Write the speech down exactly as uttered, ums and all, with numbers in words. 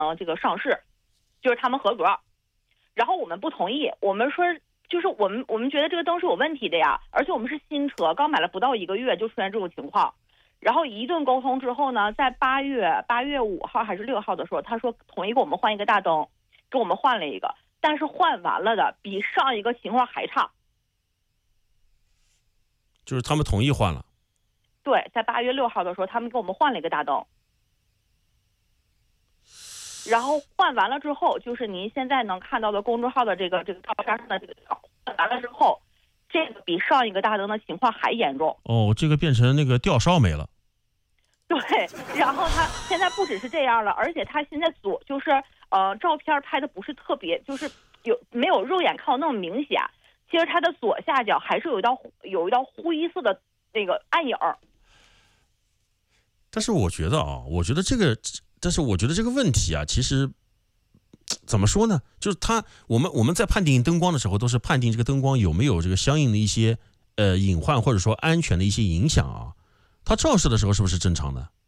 呃这个上市，就是他们合格。然后我们不同意，我们说就是我们我们觉得这个灯是有问题的呀，而且我们是新车，刚买了不到一个月就出现这种情况。然后一顿沟通之后呢，在八月八月五号还是六号的时候，他说同意给我们换一个大灯，给我们换了一个，但是换完了的比上一个情况还差。 就是他们同意换了。 对，在八月六号的时候，他们给我们换了一个大灯。然后换完了之后，就是您现在能看到的公众号的这个这个照片上的这个换完了之后，这个比上一个大灯的情况还严重。 哦，这个变成那个吊梢没了。 对，然后他现在不只是这样了，而且他现在左就是呃照片拍的不是特别，就是有没有肉眼看到那么明显。其实他的左下角还是有一道有一道灰色的那个暗影。 但是我觉得啊，我觉得这个。但是我觉得这个问题啊，其实怎么说呢？就是它，我们我们在判定灯光的时候，都是判定这个灯光有没有这个相应的一些呃隐患或者说安全的一些影响啊。它照射的时候是不是正常的？